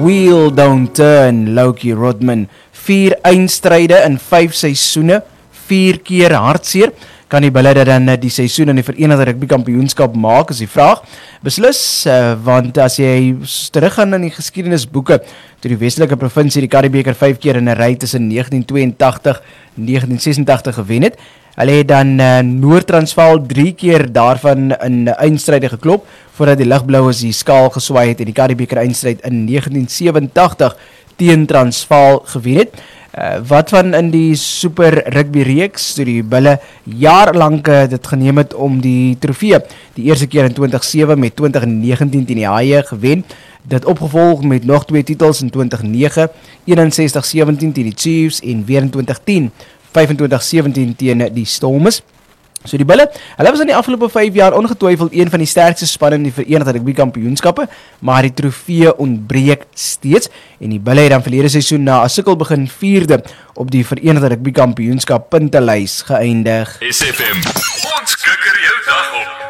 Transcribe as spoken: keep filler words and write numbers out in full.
Wheel Don't Turn, Loki Rodman. Vier eindstryde in vyf seisoene, vier keer hartseer. Kan die Bulle dan die seisoen in die Verenigde Rugby Kampioenskap maak, is die vraag. Beslis, uh, want as jy teruggaan in die geskiedenisboeke, toe die Westelike Provinsie die Karibebeker vyf keer in 'n ry tussen negentien tweeëntagtig en negentien sesentagtig gewen het, hulle het dan uh, Noord-Transvaal drie keer daarvan in eindstryde geklop, voordat die Ligblaues die skaal geswaai het en die Karibebeker eindstryd in negentien sewenentagtig teen Transvaal gewen het. Uh, wat van in die Super Rugby reeks, toe die Bulle jaarlang uh, dit geneem het om die trofee, die eerste keer in twintig sewe met twintig negentien teen die Haie gewen, dit opgevolg met nog twee titels in twintig nege, eenenzestig sewentien teen die Chiefs en weer in twintig tien, vyfentwintig sewentien teen die Stormers. So die Bulle, hulle was in die afgelope vyf jaar ongetwyfeld een van die sterkste spanne in die Verenigde Rugby Kampioenskappe, maar die trofee ontbreek steeds en die Bulle het dan verlede seisoen na 'n sukkel begin vierde op die Verenigde Rugby Kampioenskap puntelys geëindig. S F M, ons kikker jou dag op.